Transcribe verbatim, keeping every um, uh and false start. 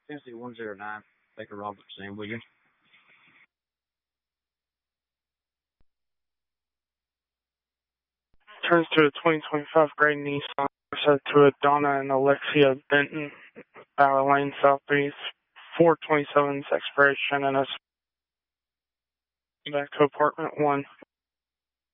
Tennessee one zero nine, Baker Robertson, William. Turns to a twenty twenty-five gray Nissan. Set to a Donna and Alexia Benton, Valley Lane Southeast, four twenty-seven's expiration, and a back to apartment one.